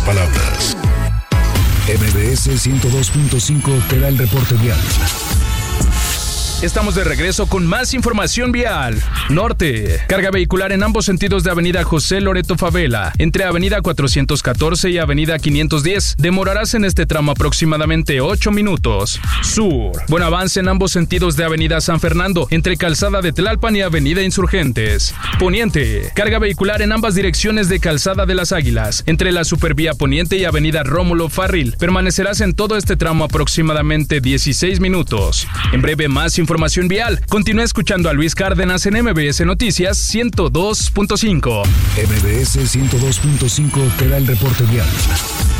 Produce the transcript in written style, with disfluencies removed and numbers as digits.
palabras. MBS 102.5 te da el reporte vial. Estamos de regreso con más información vial. Norte. Carga vehicular en ambos sentidos de Avenida José Loreto Favela, entre Avenida 414 y Avenida 510. Demorarás en este tramo aproximadamente 8 minutos. Sur. Buen avance en ambos sentidos de Avenida San Fernando, entre Calzada de Tlalpan y Avenida Insurgentes. Poniente. Carga vehicular en ambas direcciones de Calzada de las Águilas, entre la Supervía Poniente y Avenida Rómulo Farril. Permanecerás en todo este tramo aproximadamente 16 minutos. En breve, más información vial. Continúa escuchando a Luis Cárdenas en MBS Noticias 102.5. MBS 102.5 te da el reporte vial.